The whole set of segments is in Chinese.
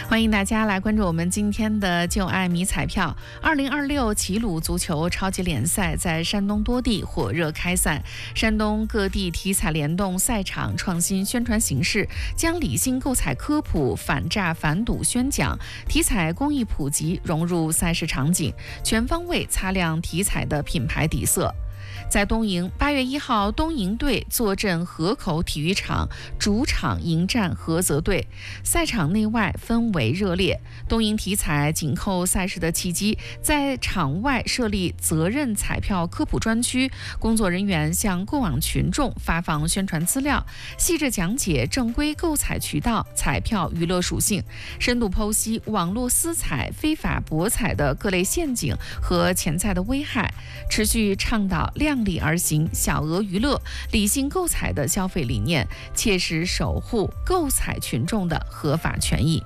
欢迎大家来关注我们今天的就爱迷彩票。2026齐鲁足球超级联赛在山东多地火热开赛，山东各地体彩联动赛场创新宣传形式，将理性购彩科普、反诈反赌宣讲、体彩公益普及融入赛事场景，全方位擦亮体彩的品牌底色。在东营，8月1号，东营队坐镇河口体育场，主场迎战菏泽队，赛场内外氛围热烈。东营体彩紧扣赛事的契机，在场外设立责任彩票科普专区，工作人员向过往群众发放宣传资料，细致讲解正规购彩渠道、彩票娱乐属性，深度剖析网络私彩、非法博彩的各类陷阱和潜在的危害，持续倡导量力而行、小额娱乐、理性购彩的消费理念，切实守护购彩群众的合法权益。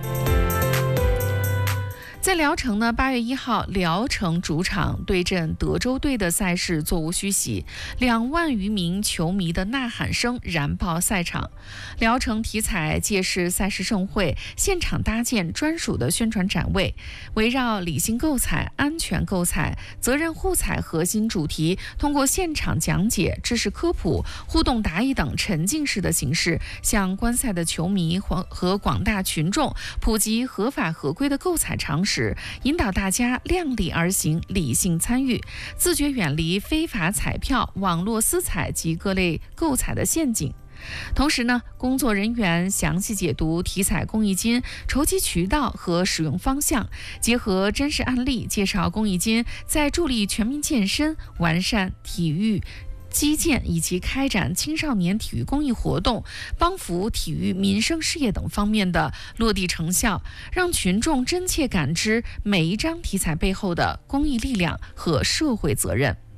在聊城呢，8月1号，聊城主场对阵德州队的赛事座无虚席，2万余名球迷的呐喊声燃爆赛场。聊城体彩借势赛事盛会，现场搭建专属的宣传展位，围绕理性购彩、安全购彩、责任护彩核心主题，通过现场讲解、知识科普、互动答疑等沉浸式的形式，向观赛的球迷和广大群众普及合法合规的购彩常识，引导大家量力而行、理性参与，自觉远离非法彩票、网络私彩及各类购彩的陷阱。同时呢，工作人员详细解读体彩公益金筹集渠道和使用方向，结合真实案例介绍公益金在助力全民健身、完善体育基建以及开展青少年体育公益活动、帮扶体育民生事业等方面的落地成效，让群众真切感知每一张体彩背后的公益力量和社会责任。